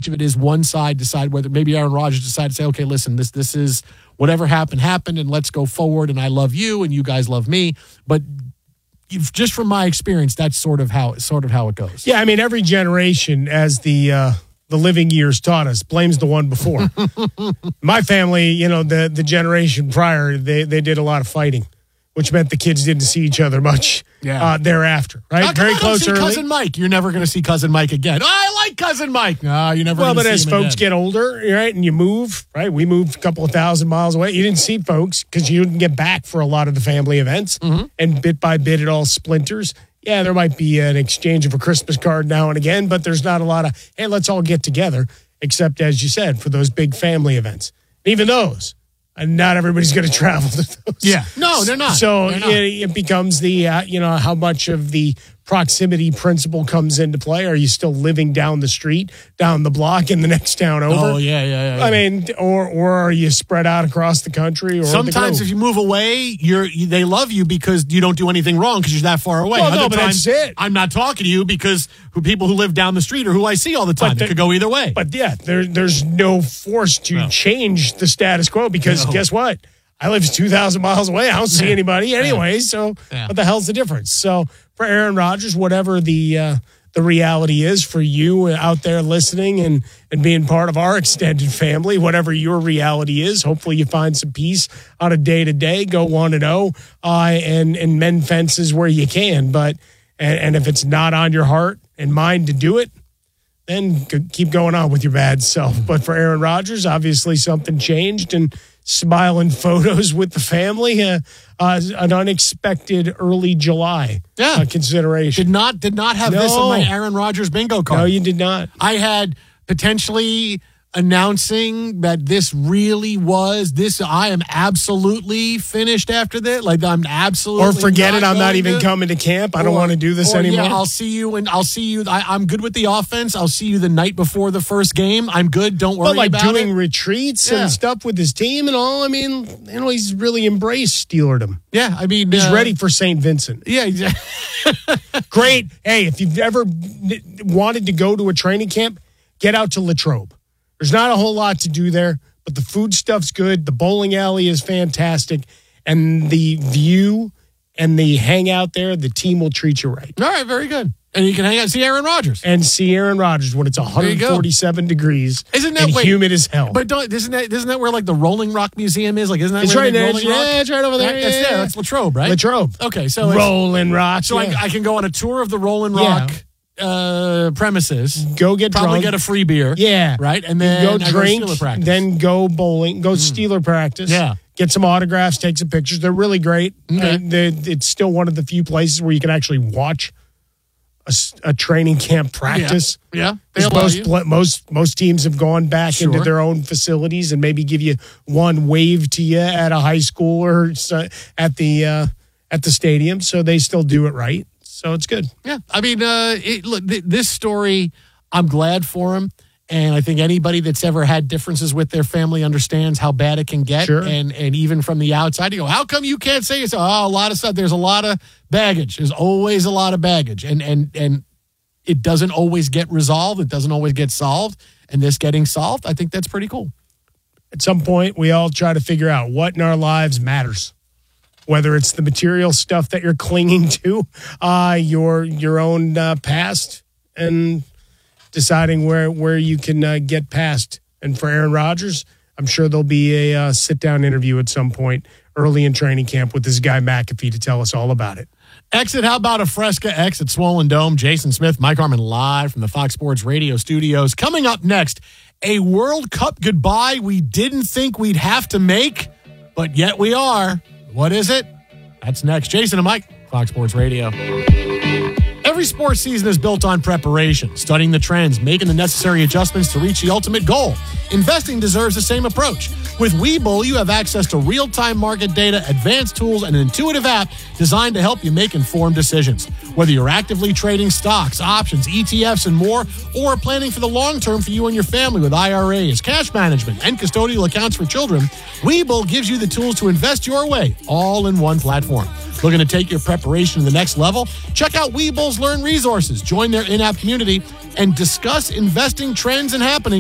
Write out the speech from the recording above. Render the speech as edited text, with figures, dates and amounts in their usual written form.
of it is one side decide whether maybe Aaron Rodgers decided to say, okay, listen, this is whatever happened, and let's go forward, and I love you, and you guys love me. But just from my experience, that's sort of how it goes. Yeah, I mean, every generation, as the living years taught us, blames the one before. My family, the generation prior, they did a lot of fighting, which meant the kids didn't see each other much thereafter, right? Very close early. Cousin Mike. You're never going to see Cousin Mike again. Oh, I like Cousin Mike. No, you're never going to see him again. Well, but as folks get older, right, and you move, right? We moved a couple of 1,000 miles away. You didn't see folks because you didn't get back for a lot of the family events. Mm-hmm. And bit by bit, it all splinters. Yeah, there might be an exchange of a Christmas card now and again, but there's not a lot of, hey, let's all get together, except, as you said, for those big family events. Even those. And not everybody's going to travel to those. Yeah. No, they're not. So they're not. It becomes the, how much of the proximity principle comes into play. Are you still living down the street, down the block, in the next town over? Oh, yeah. I mean, or are you spread out across the country? Or sometimes if you move away, they love you because you don't do anything wrong because you're that far away. Well, Other but times, that's it. I'm not talking to you because people who live down the street are who I see all the time. It could go either way. But yeah, there's no force to change the status quo because guess what? I live 2,000 miles away. I don't see anybody anyway. So what the hell's the difference? So for Aaron Rodgers, whatever the reality is for you out there listening and being part of our extended family, whatever your reality is, hopefully you find some peace on a day-to-day, go 1-0 and mend fences where you can. But and if it's not on your heart and mind to do it, then keep going on with your bad self. But for Aaron Rodgers, obviously something changed, and smiling photos with the family, an unexpected early July consideration. Did not have this on my Aaron Rodgers bingo card. No, you did not. I had potentially announcing that this really was this. I am absolutely finished after that. Like I'm absolutely. Or forget it. I'm not even coming to camp. I don't want to do this anymore. Yeah, I'll see you. I'm good with the offense. I'll see you the night before the first game. I'm good. Don't worry about it. But doing retreats and stuff with his team and all. I mean, he's really embraced Steelerdom. Yeah, I mean, he's ready for St. Vincent. Yeah, exactly. Great. Hey, if you've ever wanted to go to a training camp, get out to Latrobe. There's not a whole lot to do there, but the food stuff's good. The bowling alley is fantastic. And the view and the hangout there, the team will treat you right. All right, very good. And you can hang out and see Aaron Rodgers. And see Aaron Rodgers when it's 147 degrees and humid as hell. But isn't that where like the Rolling Rock Museum is? Like, isn't that it's where right there? Yeah, it's right over there. That's there. That's Latrobe, right? Latrobe. Okay, so Rolling Rock. So I can go on a tour of the Rolling Rock premises. Go get probably drunk. get a free beer. Yeah. Right? And then go drink, Steeler practice. then go bowling, go Steeler practice. Yeah. Get some autographs, take some pictures. They're really great. Okay. It's still one of the few places where you can actually watch a training camp practice. Yeah. Most teams have gone back into their own facilities and maybe give you one wave to you at a high school or at the stadium. So they still do it right. So it's good. Yeah. I mean, look, this story, I'm glad for him. And I think anybody that's ever had differences with their family understands how bad it can get. Sure. And even from the outside, you go, how come you can't say so? Oh, a lot of stuff. There's a lot of baggage. There's always a lot of baggage. And it doesn't always get resolved. It doesn't always get solved. And this getting solved, I think that's pretty cool. At some point, we all try to figure out what in our lives matters. Whether it's the material stuff that you're clinging to, your own past, and deciding where you can get past. And for Aaron Rodgers, I'm sure there'll be a sit-down interview at some point early in training camp with this guy McAfee to tell us all about it. Exit, how about a Fresca X at Swollen Dome? Jason Smith, Mike Harmon live from the Fox Sports Radio studios. Coming up next, a World Cup goodbye we didn't think we'd have to make, but yet we are. What is it? That's next. Jason and Mike, Fox Sports Radio. Every sports season is built on preparation, studying the trends, making the necessary adjustments to reach the ultimate goal. Investing deserves the same approach. With Webull, you have access to real-time market data, advanced tools, and an intuitive app designed to help you make informed decisions. Whether you're actively trading stocks, options, ETFs, and more, or planning for the long term for you and your family with IRAs, cash management, and custodial accounts for children, Webull gives you the tools to invest your way, all in one platform. Looking to take your preparation to the next level? Check out Webull's Learn Resources. Join their in-app community and discuss investing trends and happenings